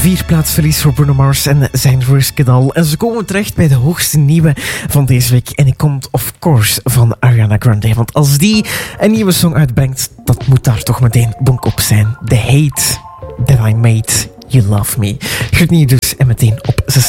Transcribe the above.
4 plaatsverlies voor Bruno Mars en zijn Risk It All. En ze komen terecht bij de hoogste nieuwe van deze week. En die komt, of course, van Ariana Grande. Want als die een nieuwe song uitbrengt, dat moet daar toch meteen bonk op zijn. The Hate That I Made You Love Me. Goed nieuws dus en meteen op 6.